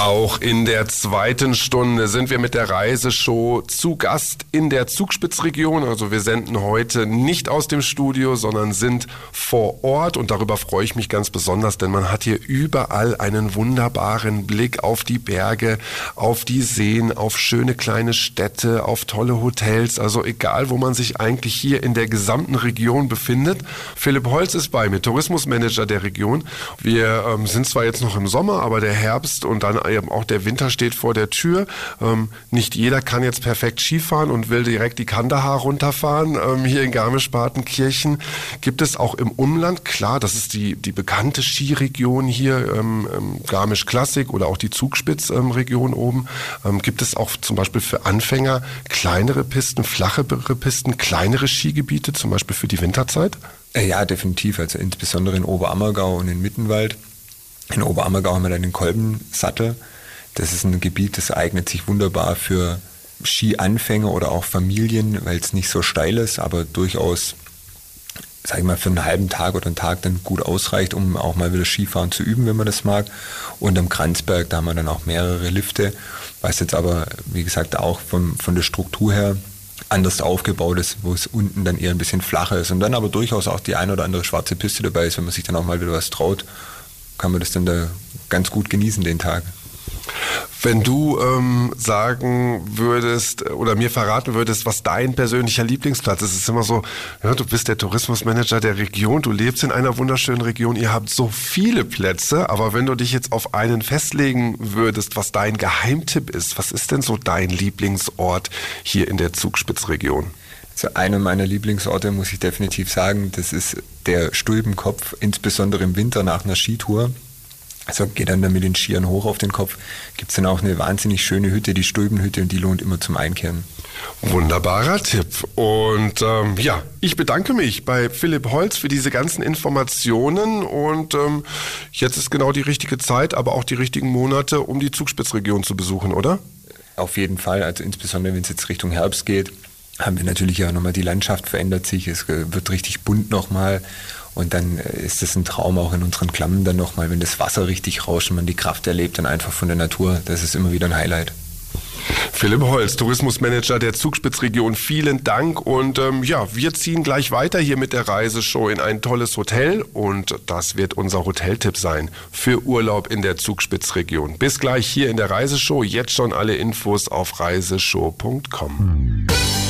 Auch in der zweiten Stunde sind wir mit der Reiseshow zu Gast in der Zugspitzregion. Also wir senden heute nicht aus dem Studio, sondern sind vor Ort. Und darüber freue ich mich ganz besonders, denn man hat hier überall einen wunderbaren Blick auf die Berge, auf die Seen, auf schöne kleine Städte, auf tolle Hotels. Also egal, wo man sich eigentlich hier in der gesamten Region befindet. Philipp Holz ist bei mir, Tourismusmanager der Region. Wir sind zwar jetzt noch im Sommer, aber der Herbst und dann eben auch der Winter steht vor der Tür. Nicht jeder kann jetzt perfekt Skifahren und will direkt die Kandahar runterfahren. Hier in Garmisch-Partenkirchen gibt es auch im Umland, klar, das ist die bekannte Skiregion hier, Garmisch Klassik oder auch die Zugspitz-Region oben. Gibt es auch zum Beispiel für Anfänger kleinere Pisten, flachere Pisten, kleinere Skigebiete, zum Beispiel für die Winterzeit? Ja, definitiv. Also insbesondere in Oberammergau und in Mittenwald. In Oberammergau haben wir dann den Kolbensattel. Das ist ein Gebiet, das eignet sich wunderbar für Skianfänger oder auch Familien, weil es nicht so steil ist, aber durchaus, sag ich mal, für einen halben Tag oder einen Tag dann gut ausreicht, um auch mal wieder Skifahren zu üben, wenn man das mag. Und am Kranzberg, da haben wir dann auch mehrere Lifte, was jetzt aber, wie gesagt, auch von der Struktur her anders aufgebaut ist, wo es unten dann eher ein bisschen flacher ist und dann aber durchaus auch die eine oder andere schwarze Piste dabei ist, wenn man sich dann auch mal wieder was traut, kann man das dann da ganz gut genießen, den Tag. Wenn du sagen würdest oder mir verraten würdest, was dein persönlicher Lieblingsplatz ist, ist immer so, ja, du bist der Tourismusmanager der Region, du lebst in einer wunderschönen Region, ihr habt so viele Plätze, aber wenn du dich jetzt auf einen festlegen würdest, was dein Geheimtipp ist, was ist denn so dein Lieblingsort hier in der Zugspitzregion? Also einer meiner Lieblingsorte, muss ich definitiv sagen, das ist der Stulpenkopf, insbesondere im Winter nach einer Skitour. Also geht dann mit den Skiern hoch auf den Kopf, gibt es dann auch eine wahnsinnig schöne Hütte, die Stulpenhütte, und die lohnt immer zum Einkehren. Wunderbarer Tipp. Und ja, ich bedanke mich bei Philipp Holz für diese ganzen Informationen und jetzt ist genau die richtige Zeit, aber auch die richtigen Monate, um die Zugspitzregion zu besuchen, oder? Auf jeden Fall, also insbesondere wenn es jetzt Richtung Herbst geht, haben wir natürlich ja nochmal, die Landschaft verändert sich, es wird richtig bunt nochmal und dann ist es ein Traum auch in unseren Klammern dann nochmal, wenn das Wasser richtig rauscht und man die Kraft erlebt dann einfach von der Natur, das ist immer wieder ein Highlight. Philipp Holz, Tourismusmanager der Zugspitzregion, vielen Dank und ja, wir ziehen gleich weiter hier mit der Reiseshow in ein tolles Hotel und das wird unser Hoteltipp sein für Urlaub in der Zugspitzregion. Bis gleich hier in der Reiseshow, jetzt schon alle Infos auf reiseshow.com.